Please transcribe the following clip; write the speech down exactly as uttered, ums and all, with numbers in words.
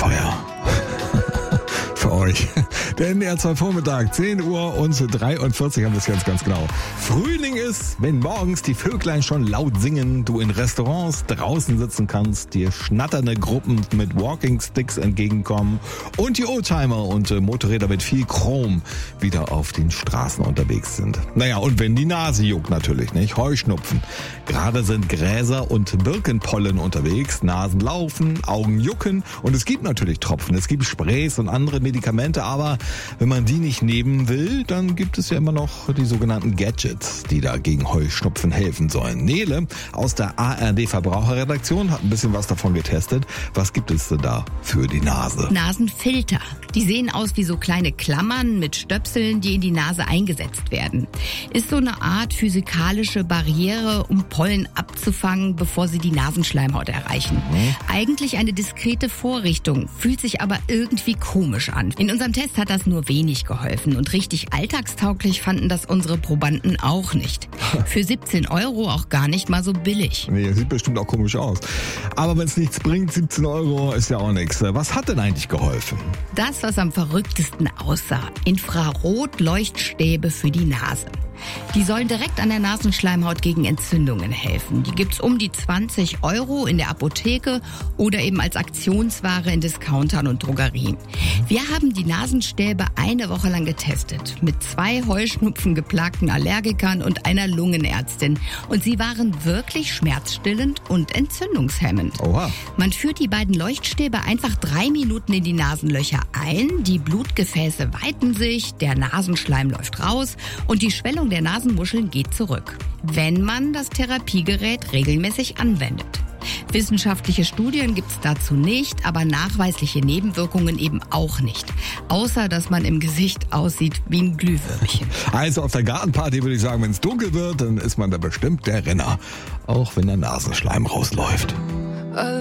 Feuer. Für euch. Der N D R zwei Vormittag, zehn Uhr und dreiundvierzig haben wir es ganz, ganz genau. Frühling ist, wenn morgens die Vöglein schon laut singen, du in Restaurants draußen sitzen kannst, dir schnatternde Gruppen mit Walking Sticks entgegenkommen und die Oldtimer und äh, Motorräder mit viel Chrom wieder auf den Straßen unterwegs sind. Naja, und wenn die Nase juckt natürlich, nicht? Heuschnupfen. Gerade sind Gräser und Birkenpollen unterwegs, Nasen laufen, Augen jucken und es gibt natürlich Tropfen, es gibt Sprays und andere Medikamente, aber wenn man die nicht nehmen will, dann gibt es ja immer noch die sogenannten Gadgets, die da gegen Heuschnupfen helfen sollen. Nele aus der A R D Verbraucherredaktion hat ein bisschen was davon getestet. Was gibt es denn da für die Nase? Nasenfilter. Die sehen aus wie so kleine Klammern mit Stöpseln, die in die Nase eingesetzt werden. Ist so eine Art physikalische Barriere, um Pollen abzufangen, bevor sie die Nasenschleimhaut erreichen. Mhm. Eigentlich eine diskrete Vorrichtung, fühlt sich aber irgendwie komisch an. In unserem Test hat das nur wenig geholfen und richtig alltagstauglich fanden das unsere Probanden auch nicht. Für siebzehn Euro auch gar nicht mal so billig. Nee, sieht bestimmt auch komisch aus. Aber wenn es nichts bringt, siebzehn Euro ist ja auch nichts. Was hat denn eigentlich geholfen? Das, was am verrücktesten aussah. Infrarot-Leuchtstäbe für die Nase. Die sollen direkt an der Nasenschleimhaut gegen Entzündungen helfen. Die gibt's um die zwanzig Euro in der Apotheke oder eben als Aktionsware in Discountern und Drogerien. Wir haben die Nasenstäbe eine Woche lang getestet. Mit zwei Heuschnupfen geplagten Allergikern und einer Lungenärztin. Und sie waren wirklich schmerzstillend und entzündungshemmend. Oha. Man führt die beiden Leuchtstäbe einfach drei Minuten in die Nasenlöcher ein. Die Blutgefäße weiten sich, der Nasenschleim läuft raus und die Schwellung der Nasenmuscheln geht zurück, wenn man das Therapiegerät regelmäßig anwendet. Wissenschaftliche Studien gibt's dazu nicht, aber nachweisliche Nebenwirkungen eben auch nicht. Außer, dass man im Gesicht aussieht wie ein Glühwürmchen. Also auf der Gartenparty würde ich sagen, wenn es dunkel wird, dann ist man da bestimmt der Renner. Auch wenn der Nasenschleim rausläuft.